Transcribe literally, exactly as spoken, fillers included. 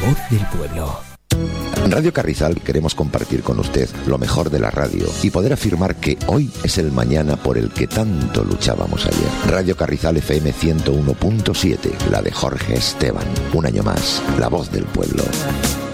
voz del pueblo. En Radio Carrizal queremos compartir con usted lo mejor de la radio y poder afirmar que hoy es el mañana por el que tanto luchábamos ayer. Radio Carrizal F M ciento uno punto siete, la de Jorge Esteban. Un año más, la voz del pueblo.